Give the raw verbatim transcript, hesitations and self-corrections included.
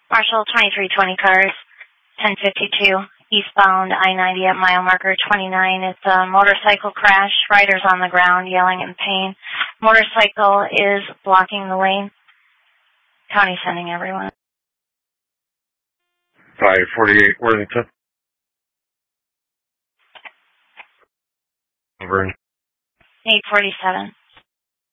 Marshall, twenty-three twenty cars, ten fifty-two, eastbound I ninety at mile marker twenty-nine. It's a motorcycle crash. Riders on the ground yelling in pain. Motorcycle is blocking the lane. County sending everyone. five forty-eight Worthington. Over. eight forty-seven.